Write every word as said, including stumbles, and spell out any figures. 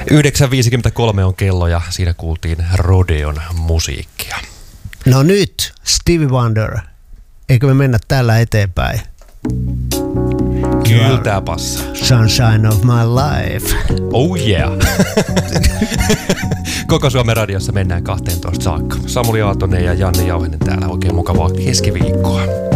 yhdeksän viisikymmentäkolme on kello ja siinä kuultiin Rodeon musiikkia. No nyt, Stevie Wonder. Eikö me mennä tällä eteenpäin? Kyllä tää passaa. Sunshine of my life. Oh yeah. Koko Suomen radiossa mennään kahteentoista saakka. Samuli Aaltonen ja Janne Jauhinen täällä. Oikein mukavaa keskiviikkoa.